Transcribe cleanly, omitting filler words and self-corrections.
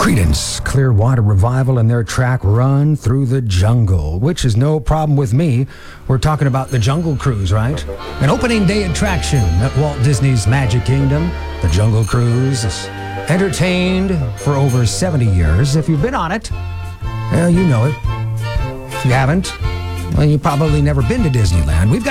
Creedence Clearwater Revival and their track Run Through the Jungle, which is no problem with me. We're talking about the Jungle Cruise, right? An opening day attraction at Walt Disney's Magic Kingdom. The Jungle Cruise is entertained for over 70 years. If you've been on it, well, you know it. If you haven't, well, you've probably never been to Disneyland. We've got